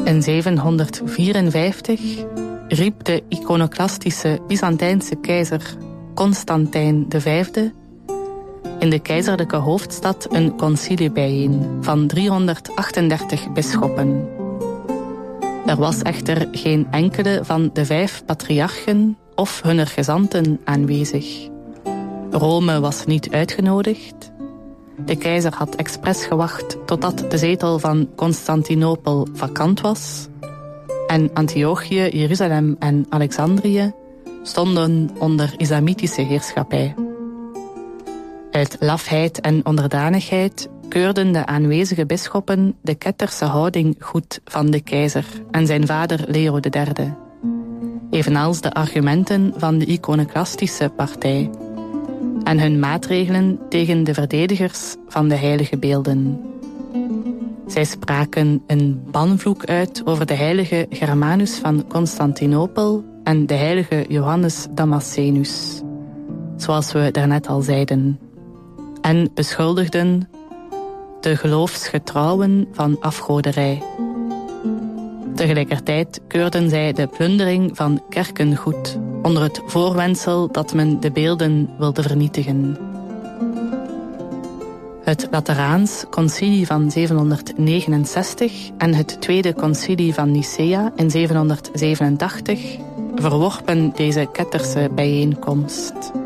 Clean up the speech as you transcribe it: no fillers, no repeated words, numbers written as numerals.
In 754 riep de iconoclastische Byzantijnse keizer Constantijn V in de keizerlijke hoofdstad een concilie bijeen van 338 bisschoppen. Er was echter geen enkele van de 5 patriarchen of hunner gezanten aanwezig. Rome was niet uitgenodigd. De keizer had expres gewacht totdat de zetel van Constantinopel vakant was. En Antiochië, Jeruzalem en Alexandrië stonden onder islamitische heerschappij. Uit lafheid en onderdanigheid keurden de aanwezige bisschoppen de ketterse houding goed van de keizer en zijn vader Leo III. Evenals de argumenten van de iconoclastische partij en hun maatregelen tegen de verdedigers van de heilige beelden. Zij spraken een banvloek uit over de heilige Germanus van Constantinopel en de heilige Johannes Damascenus, zoals we daarnet al zeiden, en beschuldigden de geloofsgetrouwen van afgoderij. Tegelijkertijd keurden zij de plundering van kerken goed, onder het voorwendsel dat men de beelden wilde vernietigen. Het Lateraans concilie van 769 en het Tweede concilie van Nicea in 787 verworpen deze ketterse bijeenkomst.